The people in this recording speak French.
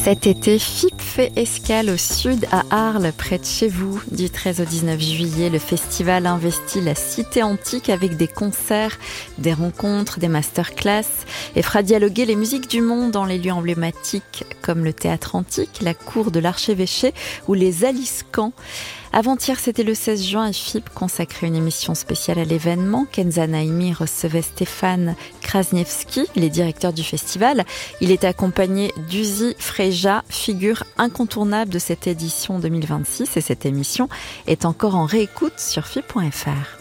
Cet été, FIP fait escale au sud à Arles, près de chez vous. Du 13 au 19 juillet, le festival investit la cité antique avec des concerts, des rencontres, des masterclass et fera dialoguer les musiques du monde dans les lieux emblématiques comme le théâtre antique, la cour de l'archevêché ou les Aliscamps. Avant-hier, c'était le 16 juin et FIP consacrait une émission spéciale à l'événement. Kenza Naimi recevait Stéphane Krasniewski, les directeurs du festival. Il est accompagné d'Uzi Freja, figure incontournable de cette édition 2026. Et cette émission est encore en réécoute sur FIP.fr.